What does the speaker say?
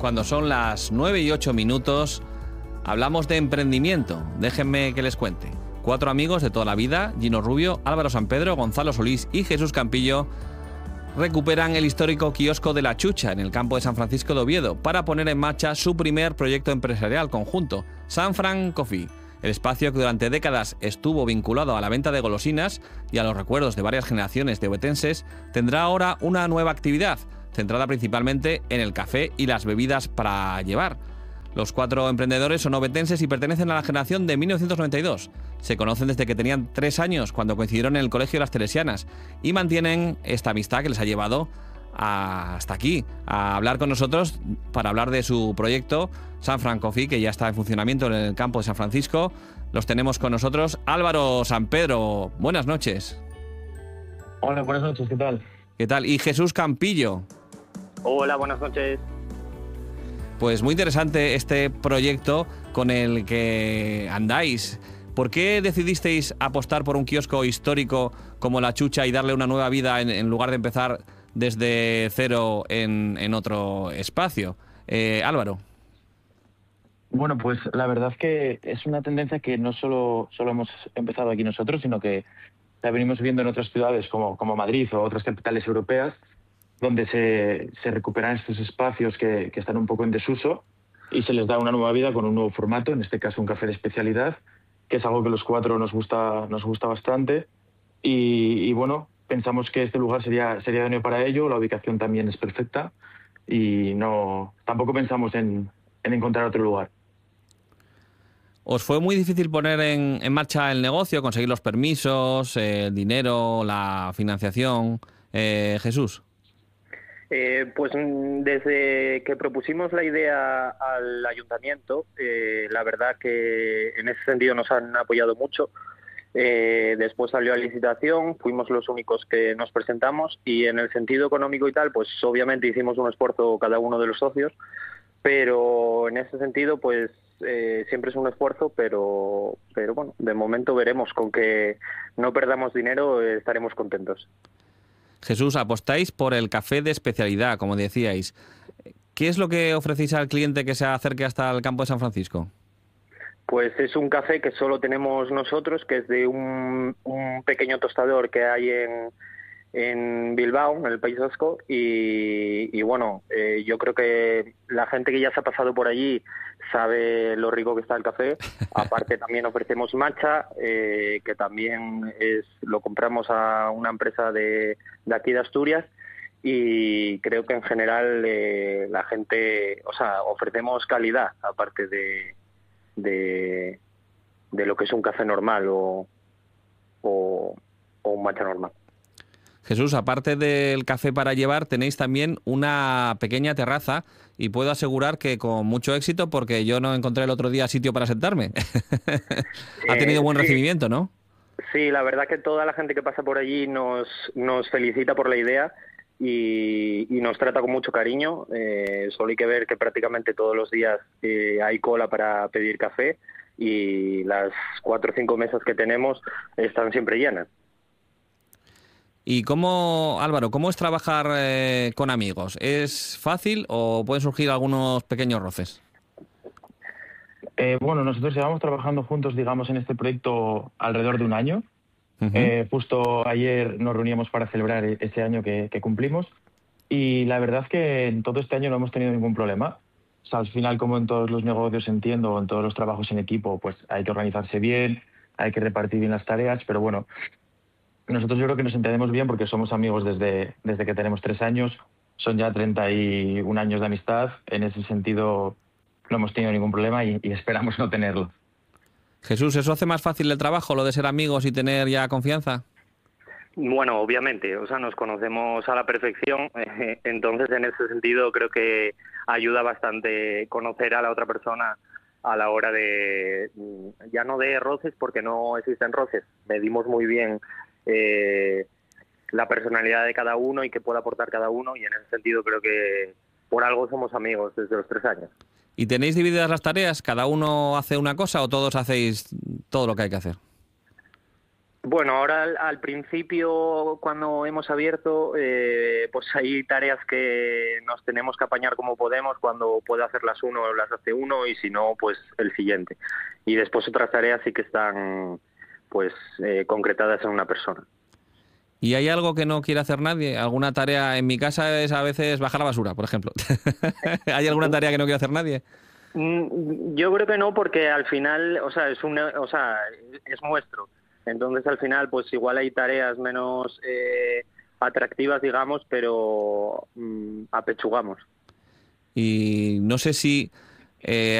Cuando son las 9:08, hablamos de emprendimiento. Déjenme que les cuente. 4 amigos de toda la vida, Gino Rubio, Álvaro Sampedro, Gonzalo Solís y Jesús Campillo, recuperan el histórico kiosco de La Chucha en el campo de San Francisco de Oviedo para poner en marcha su primer proyecto empresarial conjunto, San Fran Coffee. El espacio, que durante décadas estuvo vinculado a la venta de golosinas y a los recuerdos de varias generaciones de ovetenses, tendrá ahora una nueva actividad, centrada principalmente en el café y las bebidas para llevar. Los 4 emprendedores son ovetenses y pertenecen a la generación de 1992. Se conocen desde que tenían 3 años, cuando coincidieron en el Colegio de las Teresianas, y mantienen esta amistad que les ha llevado hasta aquí, a hablar con nosotros para hablar de su proyecto San Fran Coffee, que ya está en funcionamiento en el campo de San Francisco. Los tenemos con nosotros. Álvaro Sampedro, buenas noches. Hola, buenas noches, ¿qué tal? ¿Qué tal? Y Jesús Campillo. Hola, buenas noches. Pues muy interesante este proyecto con el que andáis. ¿Por qué decidisteis apostar por un kiosco histórico como La Chucha y darle una nueva vida en lugar de empezar desde cero en otro espacio? Álvaro. Bueno, pues la verdad que es una tendencia que no solo hemos empezado aquí nosotros, sino que la venimos viendo en otras ciudades como Madrid o otras capitales europeas, donde se recuperan estos espacios que están un poco en desuso y se les da una nueva vida con un nuevo formato, en este caso un café de especialidad, que es algo que los 4 nos gusta bastante. Y bueno, pensamos que este lugar sería idóneo para ello, la ubicación también es perfecta y tampoco pensamos en encontrar otro lugar. ¿Os fue muy difícil poner en marcha el negocio, conseguir los permisos, el dinero, la financiación? Jesús. Pues desde que propusimos la idea al ayuntamiento, la verdad que en ese sentido nos han apoyado mucho. Después salió a licitación, fuimos los únicos que nos presentamos y en el sentido económico y tal, pues obviamente hicimos un esfuerzo cada uno de los socios, pero en ese sentido pues siempre es un esfuerzo, pero bueno, de momento veremos, con que no perdamos dinero estaremos contentos. Jesús, apostáis por el café de especialidad, como decíais. ¿Qué es lo que ofrecéis al cliente que se acerque hasta el campo de San Francisco? Pues es un café que solo tenemos nosotros, que es de un pequeño tostador que hay en Bilbao, en el País Vasco, y bueno, yo creo que la gente que ya se ha pasado por allí sabe lo rico que está el café. Aparte también ofrecemos matcha, que también lo compramos a una empresa de aquí de Asturias, y creo que en general la gente, o sea, ofrecemos calidad, aparte de lo que es un café normal o un matcha normal. Jesús, aparte del café para llevar, tenéis también una pequeña terraza y puedo asegurar que con mucho éxito, porque yo no encontré el otro día sitio para sentarme. Ha tenido buen recibimiento, ¿no? Sí, la verdad que toda la gente que pasa por allí nos felicita por la idea y nos trata con mucho cariño. Solo hay que ver que prácticamente todos los días hay cola para pedir café y las 4 o 5 mesas que tenemos están siempre llenas. ¿Y Álvaro, cómo es trabajar con amigos? ¿Es fácil o pueden surgir algunos pequeños roces? Bueno, nosotros llevamos trabajando juntos, digamos, en este proyecto alrededor de un año. Uh-huh. Justo ayer nos reuníamos para celebrar ese año que cumplimos y la verdad es que en todo este año no hemos tenido ningún problema. O sea, al final, como en todos los negocios, entiendo, en todos los trabajos en equipo, pues hay que organizarse bien, hay que repartir bien las tareas, pero bueno, nosotros yo creo que nos entendemos bien porque somos amigos desde que tenemos 3 años, son ya 31 años de amistad. En ese sentido no hemos tenido ningún problema y esperamos no tenerlo. Jesús, ¿eso hace más fácil el trabajo, lo de ser amigos y tener ya confianza? Bueno, obviamente, o sea, nos conocemos a la perfección, entonces en ese sentido creo que ayuda bastante conocer a la otra persona a la hora de, ya no de roces, porque no existen roces, medimos muy bien la personalidad de cada uno y qué puede aportar cada uno, y en ese sentido creo que por algo somos amigos desde los 3 años. ¿Y tenéis divididas las tareas? ¿Cada uno hace una cosa o todos hacéis todo lo que hay que hacer? Bueno, ahora al principio, cuando hemos abierto, pues hay tareas que nos tenemos que apañar como podemos. Cuando puede hacerlas uno, las hace uno, y si no, pues el siguiente. Y después otras tareas sí que están pues concretadas en una persona. ¿Y hay algo que no quiere hacer nadie? ¿Alguna tarea? En mi casa es a veces bajar la basura, por ejemplo. ¿Hay alguna tarea que no quiere hacer nadie? Yo creo que no, porque al final, o sea, es nuestro. Entonces, al final, pues igual hay tareas menos atractivas, digamos, pero apechugamos. Y no sé si